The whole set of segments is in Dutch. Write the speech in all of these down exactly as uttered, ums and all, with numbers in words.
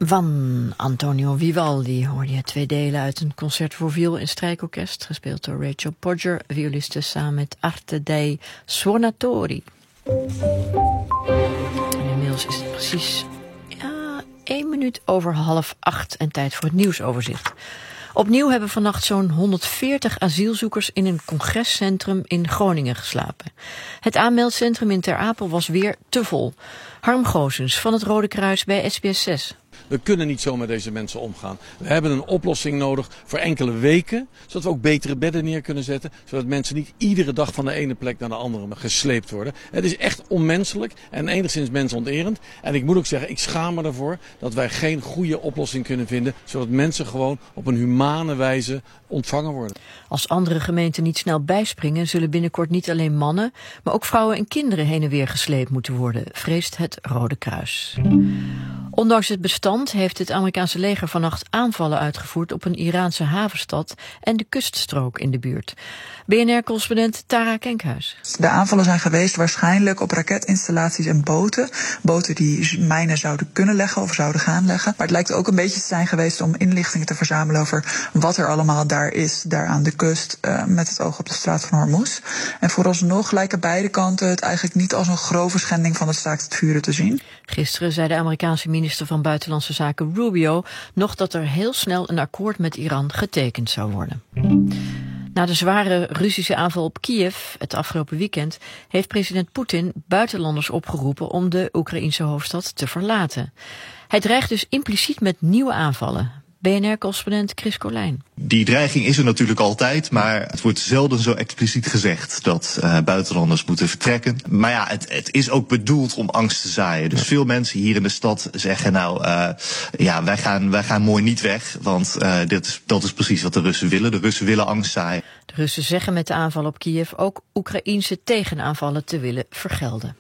Van Antonio Vivaldi hoorde je twee delen uit een concert voor viool en strijkorkest, gespeeld door Rachel Podger, violiste samen met Arte dei Suonatori. En inmiddels is het precies ja, één minuut over half acht en tijd voor het nieuwsoverzicht. Opnieuw hebben vannacht zo'n honderdveertig asielzoekers in een congrescentrum in Groningen geslapen. Het aanmeldcentrum in Ter Apel was weer te vol. Harm Goossens van het Rode Kruis bij S B S zes. We kunnen niet zo met deze mensen omgaan. We hebben een oplossing nodig voor enkele weken, zodat we ook betere bedden neer kunnen zetten, zodat mensen niet iedere dag van de ene plek naar de andere gesleept worden. Het is echt onmenselijk en enigszins mensonterend. En ik moet ook zeggen, ik schaam me ervoor dat wij geen goede oplossing kunnen vinden, zodat mensen gewoon op een humane wijze ontvangen worden. Als andere gemeenten niet snel bijspringen, zullen binnenkort niet alleen mannen, maar ook vrouwen en kinderen heen en weer gesleept moeten worden, vreest het Rode Kruis. Ondanks het bestand heeft het Amerikaanse leger vannacht aanvallen uitgevoerd op een Iraanse havenstad en de kuststrook in de buurt. B N R-correspondent Tara Kenkhuis. De aanvallen zijn geweest waarschijnlijk op raketinstallaties en boten. Boten die mijnen zouden kunnen leggen of zouden gaan leggen. Maar het lijkt ook een beetje te zijn geweest om inlichtingen te verzamelen over wat er allemaal daar is, daar aan de kust, uh, met het oog op de straat van Hormuz. En vooralsnog lijken beide kanten het eigenlijk niet als een grove schending van het staakt het vuren te zien. Gisteren zei de Amerikaanse minister van Buitenlandse Zaken Rubio nog dat er heel snel een akkoord met Iran getekend zou worden. Na de zware Russische aanval op Kiev het afgelopen weekend heeft president Poetin buitenlanders opgeroepen om de Oekraïense hoofdstad te verlaten. Hij dreigt dus impliciet met nieuwe aanvallen. B N R-correspondent Chris Colijn. Die dreiging is er natuurlijk altijd, maar het wordt zelden zo expliciet gezegd dat uh, buitenlanders moeten vertrekken. Maar ja, het, het is ook bedoeld om angst te zaaien. Dus veel mensen hier in de stad zeggen nou, uh, ja, wij gaan, wij gaan mooi niet weg, want uh, dit is, dat is precies wat de Russen willen. De Russen willen angst zaaien. De Russen zeggen met de aanval op Kiev ook Oekraïense tegenaanvallen te willen vergelden.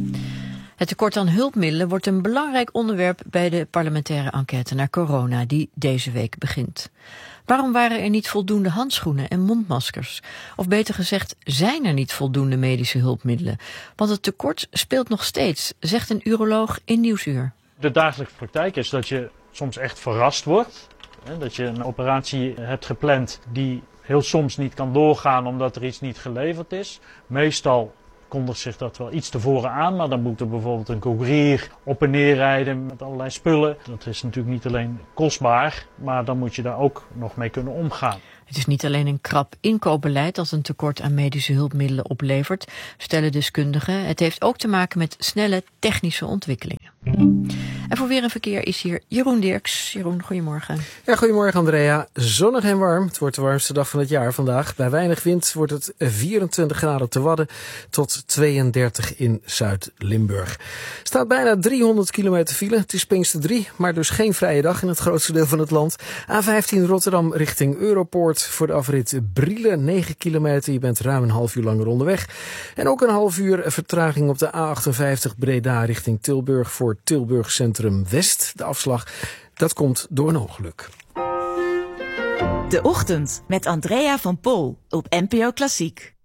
Het tekort aan hulpmiddelen wordt een belangrijk onderwerp bij de parlementaire enquête naar corona die deze week begint. Waarom waren er niet voldoende handschoenen en mondmaskers? Of beter gezegd, zijn er niet voldoende medische hulpmiddelen? Want het tekort speelt nog steeds, zegt een uroloog in Nieuwsuur. De dagelijkse praktijk is dat je soms echt verrast wordt. Dat je een operatie hebt gepland die heel soms niet kan doorgaan omdat er iets niet geleverd is. Meestal kondigt zich dat wel iets tevoren aan, maar dan moet er bijvoorbeeld een courier op en neer rijden met allerlei spullen. Dat is natuurlijk niet alleen kostbaar, maar dan moet je daar ook nog mee kunnen omgaan. Het is niet alleen een krap inkoopbeleid dat een tekort aan medische hulpmiddelen oplevert, stellen deskundigen. Het heeft ook te maken met snelle technische ontwikkelingen. En voor weer en verkeer is hier Jeroen Dirks. Jeroen, goedemorgen. Ja, goedemorgen Andrea. Zonnig en warm. Het wordt de warmste dag van het jaar vandaag. Bij weinig wind wordt het vierentwintig graden op de Wadden tot tweeëndertig in Zuid-Limburg. Er staat bijna driehonderd kilometer file. Het is Pinkster drie, maar dus geen vrije dag in het grootste deel van het land. A vijftien Rotterdam richting Europoort voor de afrit Brielen, negen kilometer. Je bent ruim een half uur langer onderweg. En ook een half uur vertraging op de A achtenvijftig Breda richting Tilburg voor Tilburg Centrum West. De afslag, dat komt door een ongeluk. De Ochtend met Andrea van Pol op N P O Klassiek.